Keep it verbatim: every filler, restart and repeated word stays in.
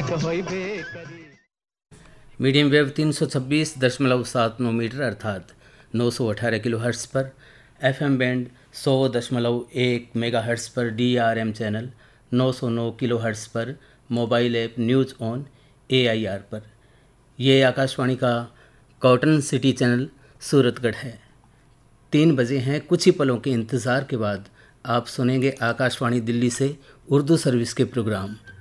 भेंट होइबे करी। Medium wave तीन सौ छब्बीस दशमलव सात नौ मीटर अर्थात नौ सौ अठारह किलो हर्ट्स पर, एफ एम बैंड सौ दशमलव एक मेगा हर्ट्स पर, डी आर एम चैनल नौ सौ नौ किलो हर्ट्स पर, mobile app news on A I R पर। ये आकाशवाणी का कॉटन सिटी चैनल सूरतगढ़ है। तीन बजे हैं, कुछ ही पलों के इंतज़ार के बाद आप सुनेंगे आकाशवाणी दिल्ली से उर्दू सर्विस के प्रोग्राम।